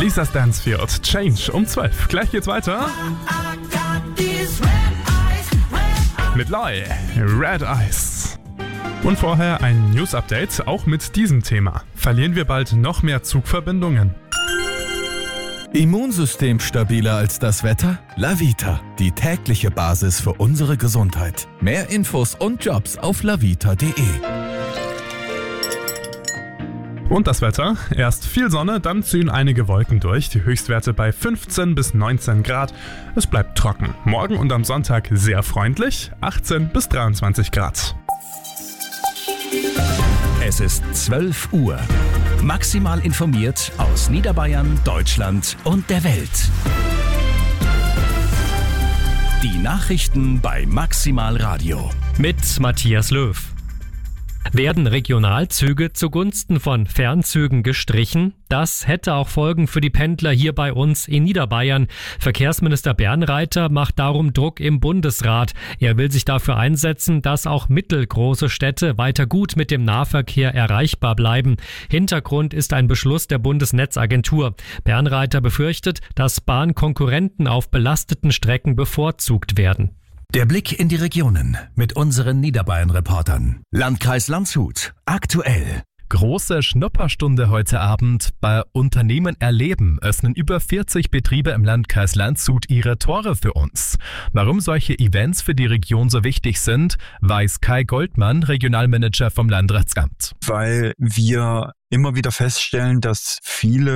Lisa Stansfield, Change um 12. Gleich geht's weiter. Mit Loi, Red Eyes. Und vorher ein News-Update, auch mit diesem Thema. Verlieren wir bald noch mehr Zugverbindungen? Immunsystem stabiler als das Wetter? Lavita, die tägliche Basis für unsere Gesundheit. Mehr Infos und Jobs auf lavita.de. Und das Wetter? Erst viel Sonne, dann ziehen einige Wolken durch. Die Höchstwerte bei 15 bis 19 Grad. Es bleibt trocken. Morgen und am Sonntag sehr freundlich, 18 bis 23 Grad. Es ist 12 Uhr. Maximal informiert aus Niederbayern, Deutschland und der Welt. Die Nachrichten bei Maximal Radio. Mit Matthias Löw. Werden Regionalzüge zugunsten von Fernzügen gestrichen? Das hätte auch Folgen für die Pendler hier bei uns in Niederbayern. Verkehrsminister Bernreiter macht darum Druck im Bundesrat. Er will sich dafür einsetzen, dass auch mittelgroße Städte weiter gut mit dem Nahverkehr erreichbar bleiben. Hintergrund ist ein Beschluss der Bundesnetzagentur. Bernreiter befürchtet, dass Bahnkonkurrenten auf belasteten Strecken bevorzugt werden. Der Blick in die Regionen mit unseren Niederbayern-Reportern. Landkreis Landshut. Aktuell. Große Schnupperstunde heute Abend. Bei Unternehmen erleben öffnen über 40 Betriebe im Landkreis Landshut ihre Tore für uns. Warum solche Events für die Region so wichtig sind, weiß Kai Goldmann, Regionalmanager vom Landratsamt. Weil wir immer wieder feststellen, dass viele